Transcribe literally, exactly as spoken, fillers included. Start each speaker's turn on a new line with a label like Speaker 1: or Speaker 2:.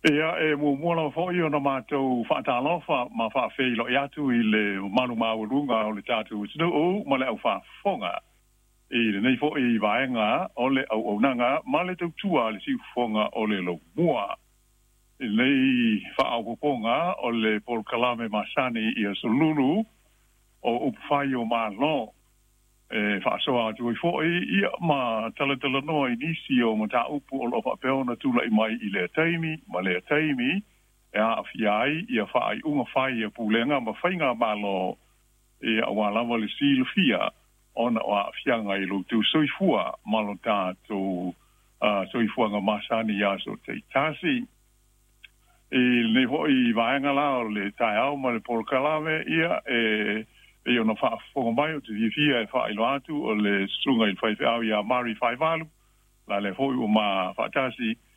Speaker 1: Ia e mo mo la fo io no mato fa ta lo fa ma fa fe lo ia tu ile manu ma lunga o le tatu no o ma le fa fonga e le nei fo e vai nga o le o nanga ma le tu tua le si fonga o le lo mua e nei fa o ponga o le por kalame masani ia solulu o u fai o ma lo e fa so a tu fo e ia ma tala tala no inisi o ma ta upu o lo fa pe ona tu lai mai i le taimi ma le taimi e a fiai ia fa ai unga fai e pulenga ma fainga ma lo e a wala wale si le fia ona o a fianga i lo tu soifua ma lo ta tu a soifua nga masani ia so te tasi e ne ho i vaenga la o le tai au ma le porkalame ia e e ona fa fo mai o te via e fa i loatu o le sunga i fai au ia mari fai valu la le hoi o ma fatasi